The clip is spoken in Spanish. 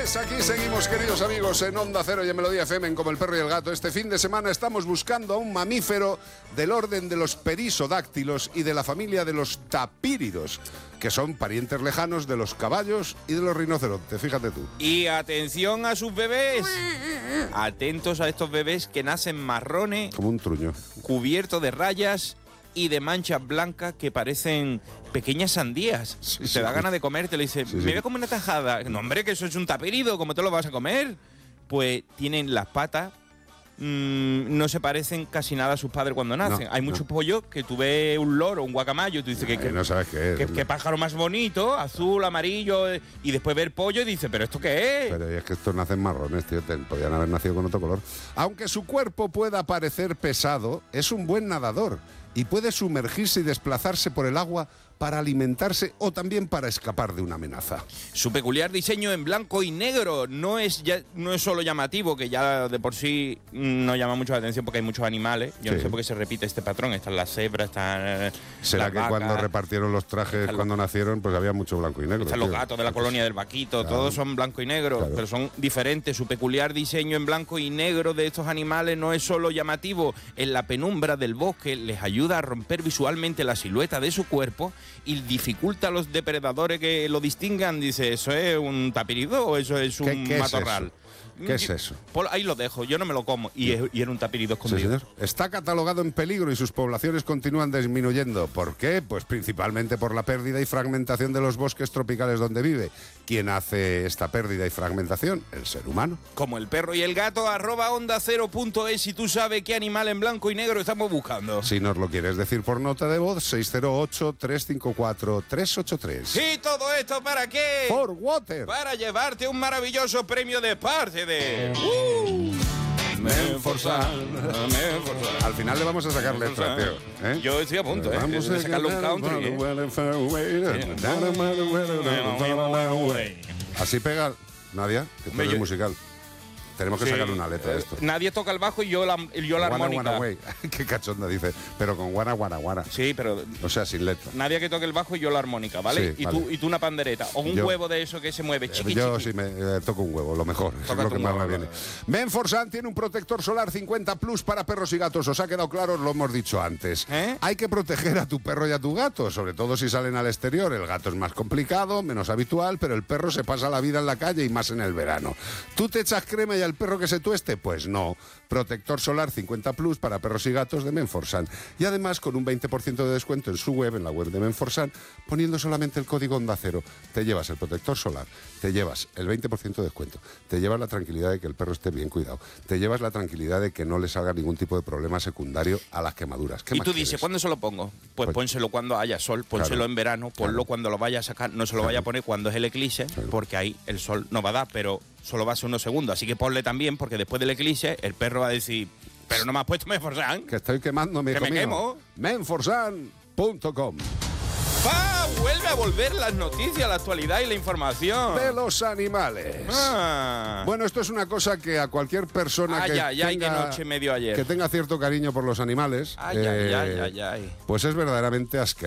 Pues aquí seguimos, queridos amigos, en Onda Cero y en Melodía FM, en Como el Perro y el Gato. Este fin de semana estamos buscando a un mamífero del orden de los perisodáctilos y de la familia de los tapíridos, que son parientes lejanos de los caballos y de los rinocerontes, fíjate tú. Y atención a sus bebés. Atentos a estos bebés que nacen marrones, Como un truño. cubiertos de rayas y de manchas blancas que parecen pequeñas sandías. Sí, te da ganas de comer, te le dice, Sí, me sí. voy a comer una tajada. No, hombre, que eso es un tapírido, ¿cómo te lo vas a comer? Pues tienen las patas, no se parecen casi nada a sus padres cuando nacen. Hay muchos pollos que tú ves un loro, un guacamayo, y tú dices que no sabes qué es. qué pájaro más bonito, azul, amarillo, y después ver pollo y dices, ¿pero esto qué es? Pero es que estos nacen marrones, tío. Podrían haber nacido con otro color. Aunque su cuerpo pueda parecer pesado, es un buen nadador y puede sumergirse y desplazarse por el agua para alimentarse o también para escapar de una amenaza. Su peculiar diseño en blanco y negro no es solo llamativo, que ya de por sí no llama mucho la atención porque hay muchos animales. Yo no sé por qué se repite este patrón. Están las cebras, están ¿Será las que vacas, cuando repartieron los trajes cuando nacieron, pues había mucho blanco y negro? están los tío? gatos de la colonia del Vaquito, Claro. todos son blanco y negro, Claro. pero son diferentes. Su peculiar diseño en blanco y negro de estos animales no es solo llamativo. En la penumbra del bosque les ayuda a romper visualmente la silueta de su cuerpo y dificulta a los depredadores que lo distingan. Dice, ¿eso es un tapirido o eso es un ¿Qué es matorral? eso? ¿Qué es eso? Ahí lo dejo, yo no me lo como. Y era un tapirido Sí, escondido. señor. Está catalogado en peligro y sus poblaciones continúan disminuyendo. ¿Por qué? Pues principalmente por la pérdida y fragmentación de los bosques tropicales donde vive. ¿Quién hace esta pérdida y fragmentación? El ser humano. Como el perro y el gato, @onda0.es si tú sabes qué animal en blanco y negro estamos buscando. Si nos lo quieres decir por nota de voz, 608-354-383. ¿Y todo esto para qué? For Water. Para llevarte un maravilloso premio de parte de... Menforsan. Al final le vamos a sacar letra, tío. ¿eh? Yo estoy a punto, Vamos de sacarle un country. Así pega, Nadia, que tú eres musical. Tenemos que sacarle una letra a esto. Nadie toca el bajo y yo la Guana, armónica. guana, güey. Qué cachonda dice. Pero con guana, guana, guana. Sí, pero O sea, sin letra. nadie que toque el bajo y yo la armónica, ¿vale? Sí, y, vale. tú una pandereta. O un Yo- huevo de eso que se mueve, chiqui, Yo chiqui. sí me toco un huevo, lo mejor. Es Tócate lo que un más huevo, me viene. vale. Menforsan tiene un protector solar 50 Plus para perros y gatos. ¿Os ha quedado claro? Os lo hemos dicho antes. ¿Eh? Hay que proteger a tu perro y a tu gato, sobre todo si salen al exterior. El gato es más complicado, menos habitual, pero el perro se pasa la vida en la calle y más en el verano. ¿Tú te echas crema y al perro que se tueste? Pues no. Protector solar 50 Plus para perros y gatos de Menforsan. Y además con un 20% de descuento en su web, en la web de Menforsan, poniendo solamente el código Onda Cero. Te llevas el protector solar, te llevas el 20% de descuento, te llevas la tranquilidad de que el perro esté bien cuidado, te llevas la tranquilidad de que no le salga ningún tipo de problema secundario a las quemaduras. ¿Qué Y más tú quieres? dices, ¿cuándo se lo pongo? Pues Pues- pónselo cuando haya sol, pónselo Claro. en verano, ponlo Claro. cuando lo vaya a sacar. No se lo vaya a poner cuando es el eclipse, Claro. porque ahí el sol no va a dar, pero solo va a ser unos segundos. Así que ponle también, porque después del eclipse el perro va a decir, pero no me has puesto Menforsan. Que estoy quemándome, Que hijo me mío. quemo. Menforsan.com. ¡Pa! Vuelve a volver las noticias, la actualidad y la información. De los animales. Ah. Bueno, esto es una cosa que a cualquier persona Ay, que, ay, ay, qué tenga, noche me dio ayer. que tenga cierto cariño por los animales, Ay, ay, ay, ay, ay. pues es verdaderamente asqueroso.